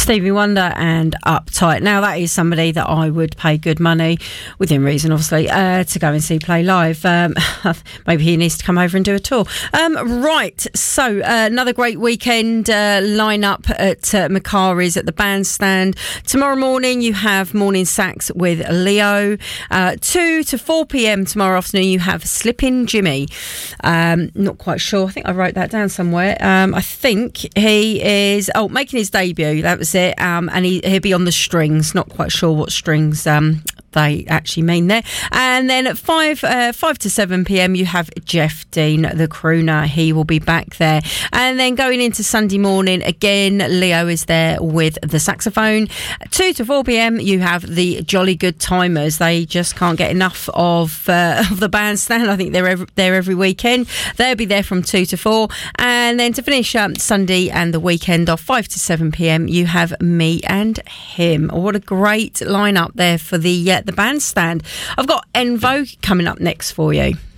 Stevie Wonder and Uptight. Now, that is somebody that I would pay good money, within reason, obviously, to go and see play live. Maybe he needs to come over and do a tour. Right, so another great weekend lineup at Macari's at the Bandstand. Tomorrow morning, you have Morning Sax with Leo. 2 to 4 p.m. tomorrow afternoon, you have Slippin' Jimmy. Not quite sure. I think I wrote that down somewhere. I think he is making his debut. That was it. And he'll be on the strings. Not quite sure what strings they actually mean there. And then at 5 to 7 p.m. you have Jeff Dean, the crooner. He will be back there. And then going into Sunday morning, again, Leo is there with the saxophone. 2 to 4 p.m. you have the Jolly Good Timers. They just can't get enough of the bandstand. I think they're there every weekend. They'll be there from 2 to 4. And then to finish up Sunday and the weekend off, 5 to 7 p.m. you have Me and Him. What a great lineup there for the bandstand. I've got Envo coming up next for you.